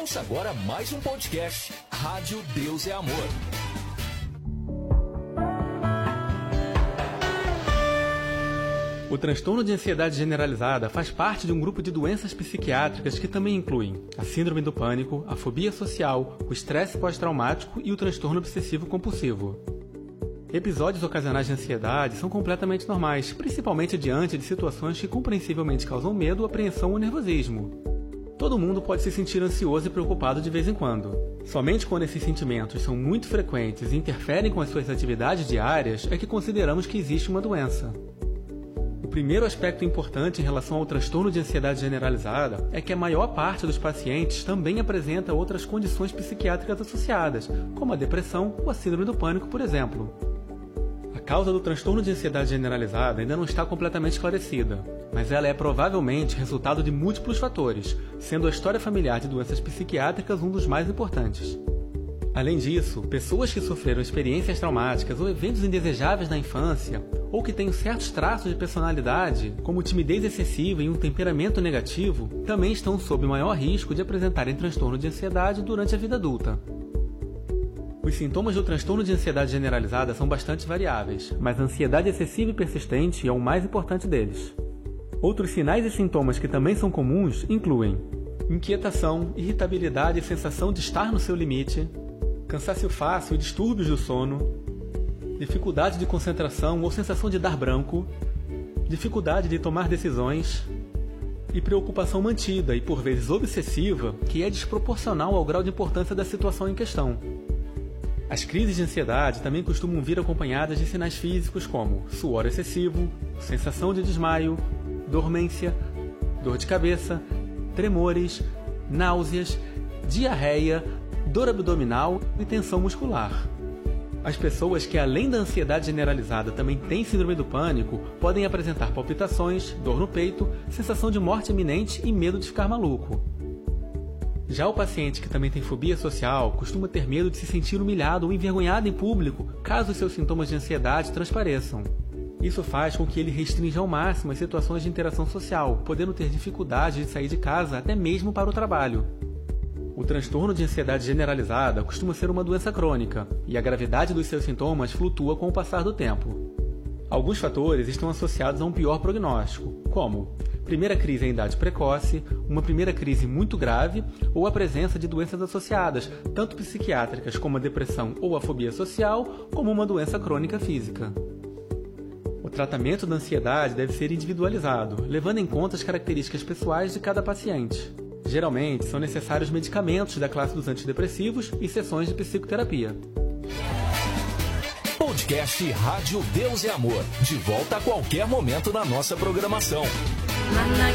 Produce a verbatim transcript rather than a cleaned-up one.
Ouça agora mais um podcast, Rádio Deus é Amor. O transtorno de ansiedade generalizada faz parte de um grupo de doenças psiquiátricas que também incluem a síndrome do pânico, a fobia social, o estresse pós-traumático e o transtorno obsessivo-compulsivo. Episódios ocasionais de ansiedade são completamente normais, principalmente diante de situações que compreensivelmente causam medo, apreensão ou nervosismo. Todo mundo pode se sentir ansioso e preocupado de vez em quando. Somente quando esses sentimentos são muito frequentes e interferem com as suas atividades diárias é que consideramos que existe uma doença. O primeiro aspecto importante em relação ao transtorno de ansiedade generalizada é que a maior parte dos pacientes também apresenta outras condições psiquiátricas associadas, como a depressão ou a síndrome do pânico, por exemplo. A causa do transtorno de ansiedade generalizada ainda não está completamente esclarecida, mas ela é provavelmente resultado de múltiplos fatores, sendo a história familiar de doenças psiquiátricas um dos mais importantes. Além disso, pessoas que sofreram experiências traumáticas ou eventos indesejáveis na infância, ou que têm certos traços de personalidade, como timidez excessiva e um temperamento negativo, também estão sob maior risco de apresentarem transtorno de ansiedade durante a vida adulta. Os sintomas do transtorno de ansiedade generalizada são bastante variáveis, mas a ansiedade excessiva e persistente é o mais importante deles. Outros sinais e sintomas que também são comuns incluem inquietação, irritabilidade e sensação de estar no seu limite, cansaço fácil e distúrbios do sono, dificuldade de concentração ou sensação de dar branco, dificuldade de tomar decisões e preocupação mantida e por vezes obsessiva que é desproporcional ao grau de importância da situação em questão. As crises de ansiedade também costumam vir acompanhadas de sinais físicos como suor excessivo, sensação de desmaio, dormência, dor de cabeça, tremores, náuseas, diarreia, dor abdominal e tensão muscular. As pessoas que, além da ansiedade generalizada, também têm síndrome do pânico, podem apresentar palpitações, dor no peito, sensação de morte iminente e medo de ficar maluco. Já o paciente que também tem fobia social costuma ter medo de se sentir humilhado ou envergonhado em público caso os seus sintomas de ansiedade transpareçam. Isso faz com que ele restrinja ao máximo as situações de interação social, podendo ter dificuldade de sair de casa até mesmo para o trabalho. O transtorno de ansiedade generalizada costuma ser uma doença crônica, e a gravidade dos seus sintomas flutua com o passar do tempo. Alguns fatores estão associados a um pior prognóstico, como primeira crise em idade precoce, uma primeira crise muito grave ou a presença de doenças associadas, tanto psiquiátricas como a depressão ou a fobia social, como uma doença crônica física. O tratamento da ansiedade deve ser individualizado, levando em conta as características pessoais de cada paciente. Geralmente, são necessários medicamentos da classe dos antidepressivos e sessões de psicoterapia. Podcast Rádio Deus é Amor. De volta a qualquer momento na nossa programação.